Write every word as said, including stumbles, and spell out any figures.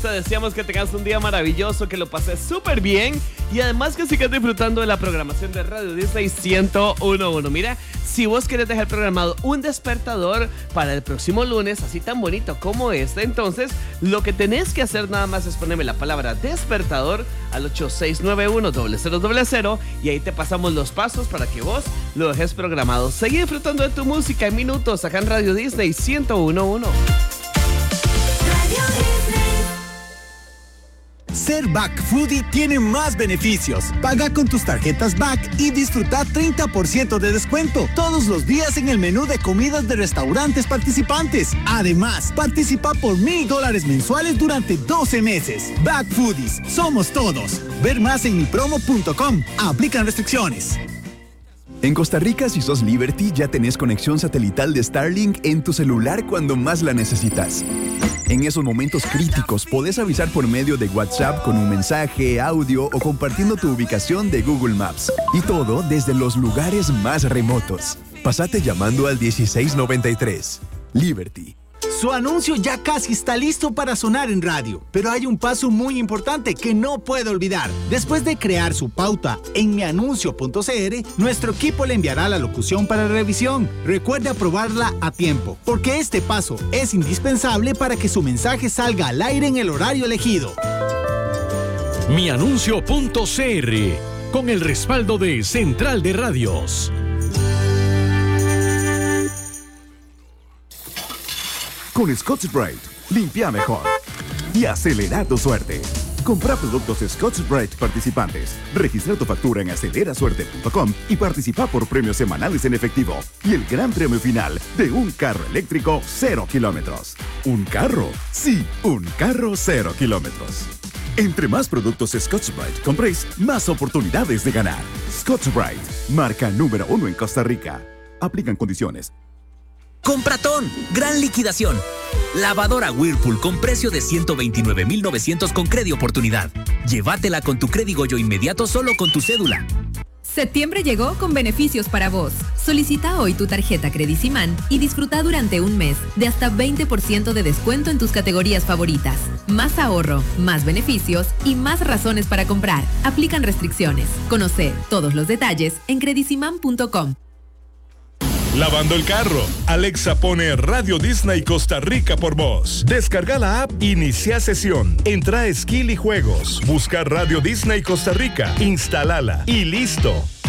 Te deseamos que tengas un día maravilloso, que lo pases súper bien y además que sigas disfrutando de la programación de Radio Disney ciento uno punto uno. Mira, si vos querés dejar programado un despertador para el próximo lunes, así tan bonito como este, entonces lo que tenés que hacer nada más es ponerme la palabra despertador al ocho seis nueve uno cero cero cero cero y ahí te pasamos los pasos para que vos lo dejes programado. Seguí disfrutando de tu música en minutos acá en Radio Disney ciento uno punto uno. Ser Back Foodie tiene más beneficios. Paga con tus tarjetas Back y disfruta treinta por ciento de descuento todos los días en el menú de comidas de restaurantes participantes. Además, participa por mil dólares mensuales durante doce meses. Back Foodies, somos todos. Ver más en mi promo punto com. Aplican restricciones. En Costa Rica, si sos Liberty, ya tenés conexión satelital de Starlink en tu celular cuando más la necesitas. En esos momentos críticos, podés avisar por medio de WhatsApp con un mensaje, audio o compartiendo tu ubicación de Google Maps. Y todo desde los lugares más remotos. Pasate llamando al dieciséis noventa y tres. Liberty. Su anuncio ya casi está listo para sonar en radio, pero hay un paso muy importante que no puede olvidar. Después de crear su pauta en mi anuncio punto c r, nuestro equipo le enviará la locución para revisión. Recuerde aprobarla a tiempo, porque este paso es indispensable para que su mensaje salga al aire en el horario elegido. mi anuncio punto c r, con el respaldo de Central de Radios. Con Scotch-Brite, limpia mejor y acelera tu suerte. Compra productos Scotch-Brite participantes. Registra tu factura en acelera suerte punto com y participa por premios semanales en efectivo y el gran premio final de un carro eléctrico cero kilómetros. ¿Un carro? Sí, un carro cero kilómetros. Entre más productos Scotch-Brite compréis, más oportunidades de ganar. Scotch-Brite, marca número uno en Costa Rica. Aplican condiciones. Compratón, gran liquidación. Lavadora Whirlpool con precio de ciento veintinueve mil novecientos con crédito oportunidad. Llévatela con tu crédito Goyo inmediato solo con tu cédula. Septiembre llegó con beneficios para vos. Solicita hoy tu tarjeta Credisimán y disfruta durante un mes de hasta veinte por ciento de descuento en tus categorías favoritas. Más ahorro, más beneficios y más razones para comprar. Aplican restricciones. Conoce todos los detalles en credisimán punto com. Lavando el carro, Alexa pone Radio Disney Costa Rica por vos. Descarga la app, inicia sesión, entra a Skill y Juegos, busca Radio Disney Costa Rica, instálala y listo.